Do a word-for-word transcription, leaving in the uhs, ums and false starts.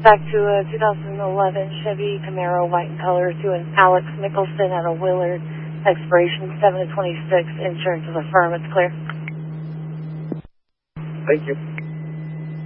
back to a two thousand eleven Chevy Camaro, white in color, to an Alex Mickelson at a Willard, expiration seven of twenty-six, insurance is affirmed, it's clear. Thank you.